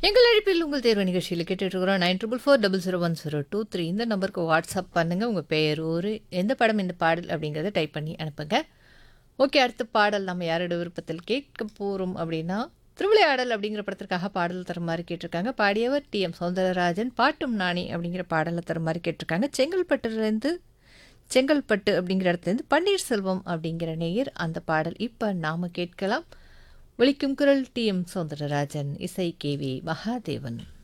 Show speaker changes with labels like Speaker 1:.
Speaker 1: எங்கள் அழைப்பில் உங்கள் தேர்வு நிகழ்ச்சியில் கேட்டுட்ருக்குறோம் 9440401023 இந்த நம்பருக்கு வாட்ஸ்அப் பண்ணுங்கள். உங்கள் பெயர், ஊர், எந்த படம் இந்த பாடல் அப்படிங்கிறத டைப் பண்ணி அனுப்புங்க. ஓகே, அடுத்த பாடல் நம்ம யாரோட விருப்பத்தில் கேட்க போகிறோம் அப்படின்னா திருவிளையாடல் அப்படிங்கிற படத்திற்காக பாடல் தர மாதிரி கேட்டிருக்காங்க. பாடியவர் டி.எம். சௌந்தரராஜன். பாட்டும் நாணி அப்படிங்கிற பாடலை தர மாதிரி கேட்டிருக்காங்க. செங்கல்பட்டு அப்படிங்கிற இடத்துலேருந்து பன்னீர்செல்வம் அப்படிங்கிற நேயர். அந்த பாடல் இப்போ நாம் கேட்கலாம். ஒலிக்கும் குரல் டி.எம். சௌந்தரராஜன், இசை கே.வி. மகாதேவன்.